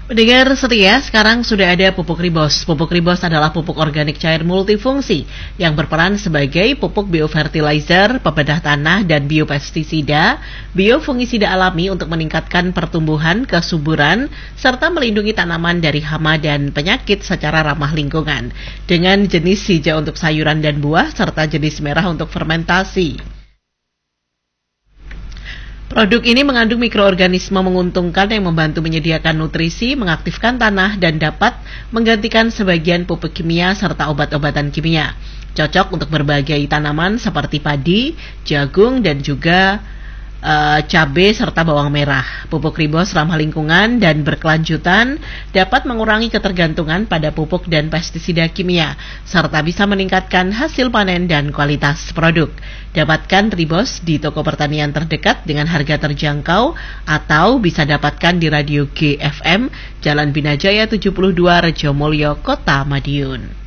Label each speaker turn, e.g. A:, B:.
A: Pendengar setia, sekarang sudah ada pupuk Ribos. Pupuk Ribos adalah pupuk organik cair multifungsi yang berperan sebagai pupuk biofertilizer, pembedah tanah, dan biopestisida, biofungisida alami untuk meningkatkan pertumbuhan, kesuburan, serta melindungi tanaman dari hama dan penyakit secara ramah lingkungan. Dengan jenis hijau untuk sayuran dan buah, serta jenis merah untuk fermentasi. Produk ini mengandung mikroorganisme menguntungkan yang membantu menyediakan nutrisi, mengaktifkan tanah, dan dapat menggantikan sebagian pupuk kimia serta obat-obatan kimia. Cocok untuk berbagai tanaman seperti padi, jagung, dan juga cabai serta bawang merah. Pupuk Ribos ramah lingkungan dan berkelanjutan, dapat mengurangi ketergantungan pada pupuk dan pestisida kimia, serta bisa meningkatkan hasil panen dan kualitas produk. Dapatkan Ribos di toko pertanian terdekat dengan harga terjangkau, atau bisa dapatkan di Radio GFM, Jalan Binajaya 72, Rejomulyo, Kota Madiun.